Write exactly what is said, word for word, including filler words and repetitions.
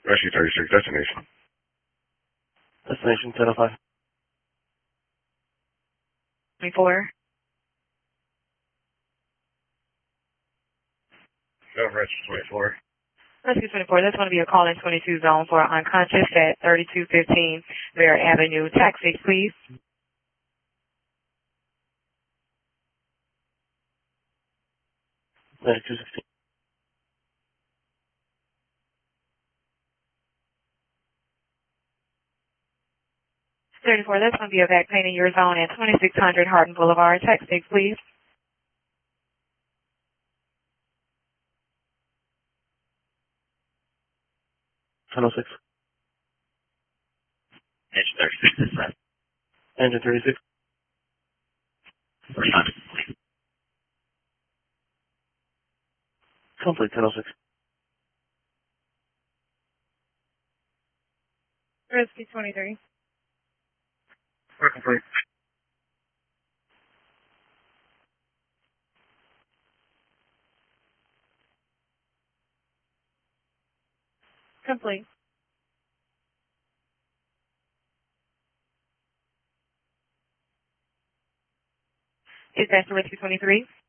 Rescue thirty-six, destination. Destination ten oh five. twenty-four. Go Rescue twenty-four. Rescue twenty-four, that's going to be a call in twenty-two zone for unconscious at thirty-two fifteen Bear Avenue. Taxi, please. thirty-two sixteen. thirty-four, that's going to be a back pain in your zone at twenty-six hundred Hardin Boulevard. Taxi, please. ten oh six. Engine thirty-six is set. Engine thirty-six. Respond. Complete ten oh six. Rescue twenty-three. We're complete. Complete. Is that for Rescue twenty-three?